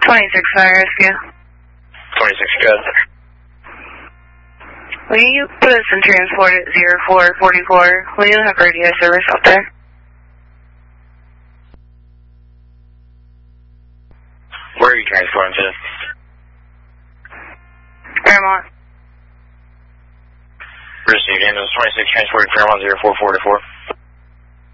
26 Fire Rescue. 26, good. Will you put us in transport at 0444? Will you have radio service out there? Where are you transporting to? Fairmont. Received. Ambulance 26 transporting Fairmont 0444.